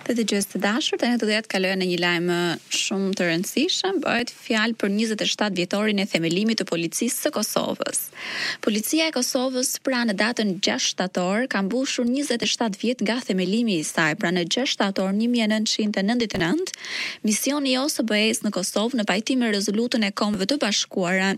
Të dëgjues të dashur, tani do të kalojë në një lajm shumë të rëndësishëm, bëhet fjalë për 27 vjetorin e themelimit të policisë së Kosovës. Policia e Kosovës pra në datën 6 shtator ka mbushur 27 vjet nga themelimi i saj, pra në 6 shtator 1999, misioni i OSBE-s në Kosovë në pajtim me rezolutën e Kombeve të Bashkuara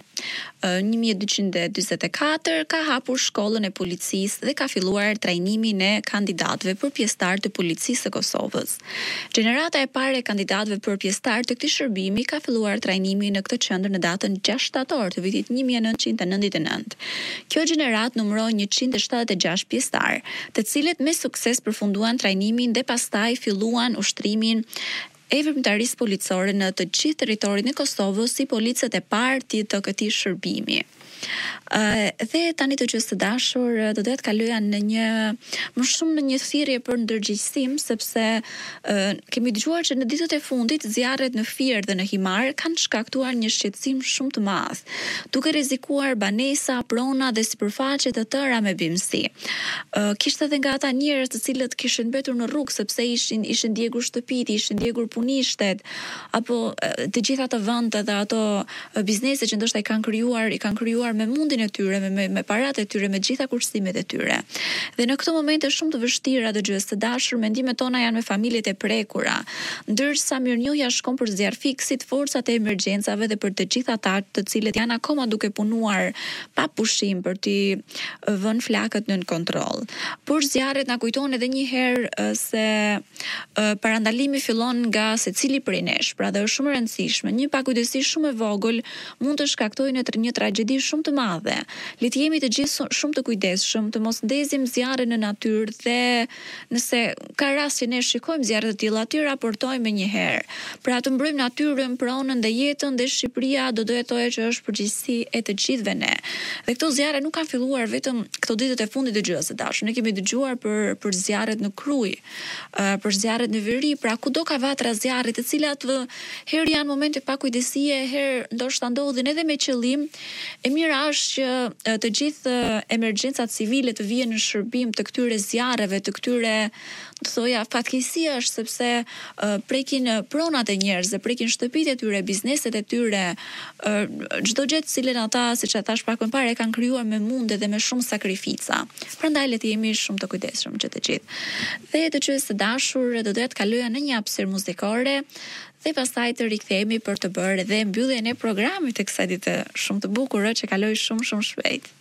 1244 ka hapur shkollën e policisë dhe ka filluar trajnimin e kandidatëve për pjesëtar të policisë së Kosovës. Gjenerata e parë e kandidatëve për pjesëtar të këtij shërbimi ka filluar trajnimin në këtë qendër në datën 6 shtator të vitit 1999. Kjo gjenerat numëron 176 pjesëtar, të cilët me sukses përfunduan trajnimin dhe pastaj filluan ushtrimin e veprimtarisë policore në të gjithë territorin e Kosovës si policët e parë të këtij shërbimi. Dhe tani të dëgjues të dashur, do të kaloja në një thirrje për ndërgjegjësim, sepse kemi dëgjuar që në ditët e fundit zjarret në Fier dhe në Himar kanë shkaktuar një shqetësim shumë të madh, duke rrezikuar banesa, prona dhe sipërfaqe të tëra me bimësi. Kishte edhe nga ata njerëz të cilët kishin mbetur në rrugë sepse ishin ndjegur shtëpitë, ishin ndjegur punishtet, apo të gjitha ato vendet dhe ato biznese që ndoshta i kanë krijuar me mundin e tyre, me paratë e tyre, me gjitha kushtimet e tyre. Dhe në këtë momente shumë të vështira dëgjues të dashur, mendimet tona janë me familjet e prekura, ndërsa mirënjohja shkon për zjarrfiksit, forcat e emergjencave dhe për të gjithë ata të cilët janë akoma duke punuar pa pushim për të vënë flakët nën kontroll. Por zjarret na kujton edhe një herë se parandalimi fillon nga secili prej nesh, pra dhe është shumë e rëndësishme. Një pakujdesi shumë e vogël mund të shkaktojë një tragjedi shumë të madhe. Le të jemi të gjithë shumë të kujdesshëm, të mos ndezim zjarre në natyrë dhe nëse ka rast që ne shikojmë zjarre të tilla, aty raportojmë menjëherë. Pra të mbrojmë natyrën, pronën dhe jetën dhe Shqipëria do jetojë që është përgjegjësi e të gjithëve ne. Dhe këto zjarre nuk kanë filluar vetëm këto ditët e fundit dëgjues të dashur. Ne kemi dëgjuar për zjarret në Krujë, për zjarret në Veri, pra kudo ka vatra zjarre, të cilat herë janë momente pakujdesie, herë ndoshta ndodhin edhe me qëllim. E mira është që të gjithë emergjencat civile të vijnë në shërbim të këtyre zjarreve, të këtyre, të thoja, fatkeqësia është sepse prekin pronat e njerëzve, prekin shtëpitë e tyre, bizneset e tyre, çdo gjë të cilën ata, siç e thash pak më parë, kanë krijuar me mundë dhe me shumë sakrifica. Prandaj le të jemi shumë të kujdesshëm që të gjithë. Dhe dëgjues të dashur, do të kaloja në një hapësirë muzikore dhe pastaj të rikthehemi për të bërë edhe mbylljen e programit të kësaj dite shumë të bukur që kaloi shumë shpejt.